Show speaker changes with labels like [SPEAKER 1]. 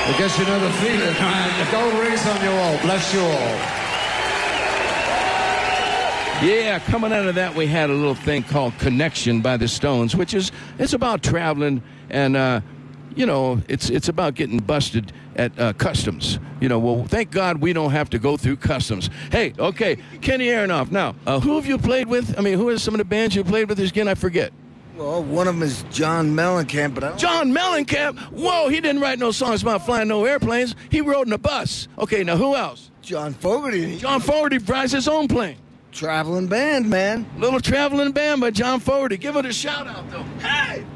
[SPEAKER 1] I guess you know the feeling, man. The gold rings on your wall. Bless you all.
[SPEAKER 2] Yeah, coming out of that, we had a little thing called Connection by the Stones, which is, it's about traveling and, you know, it's about getting busted at customs. You know, well, thank God we don't have to go through customs. Hey, okay, Kenny Aronoff. Now, who have you played with? I mean, who are some of the bands you played with again? I forget.
[SPEAKER 3] Well, one of them is John Mellencamp, but I don't...
[SPEAKER 2] John Mellencamp? Whoa, he didn't write no songs about flying no airplanes. He rode in a bus. Okay, now who else?
[SPEAKER 3] John Fogerty.
[SPEAKER 2] John Fogerty flies his own plane.
[SPEAKER 3] Traveling band, man.
[SPEAKER 2] Little traveling band by John Fogerty. Give it a shout out, though. Hey!